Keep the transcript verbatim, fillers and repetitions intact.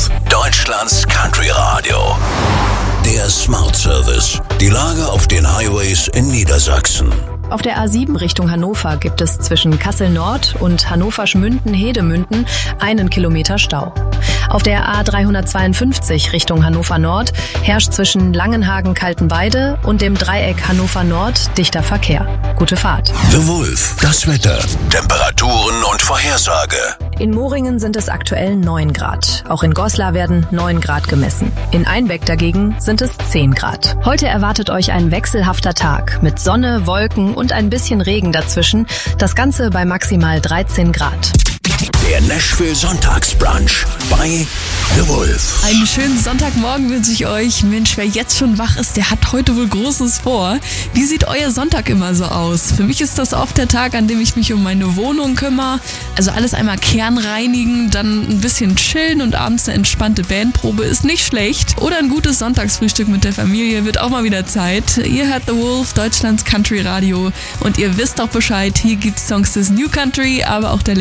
Wolf, Deutschlands Country Radio. Der Smart Service. Die Lage auf den Highways in Niedersachsen. Auf der A sieben Richtung Hannover gibt es zwischen Kassel Nord und Hannover-Schmünden-Hedemünden einen Kilometer Stau. Auf der A dreihundertzweiundfünfzig Richtung Hannover Nord herrscht zwischen Langenhagen-Kaltenweide und dem Dreieck Hannover Nord dichter Verkehr. Gute Fahrt. The Wolf, das Wetter, Temperaturen und Vorhersage. In Moringen sind es aktuell neun Grad. Auch in Goslar werden neun Grad gemessen. In Einbeck dagegen sind es zehn Grad. Heute erwartet euch ein wechselhafter Tag mit Sonne, Wolken und ein bisschen Regen dazwischen. Das Ganze bei maximal dreizehn Grad. Der Nashville Sonntagsbrunch bei The Wolf. Einen schönen Sonntagmorgen wünsche ich euch. Mensch, wer jetzt schon wach ist, der hat heute wohl Großes vor. Wie sieht euer Sonntag immer so aus? Für mich ist das oft der Tag, an dem ich mich um meine Wohnung kümmere. Also alles einmal kernreinigen, dann ein bisschen chillen und abends eine entspannte Bandprobe ist nicht schlecht. Oder ein gutes Sonntagsfrühstück mit der Familie wird auch mal wieder Zeit. Ihr hört The Wolf, Deutschlands Country Radio. Und ihr wisst auch Bescheid, hier gibt's Songs des New Country, aber auch der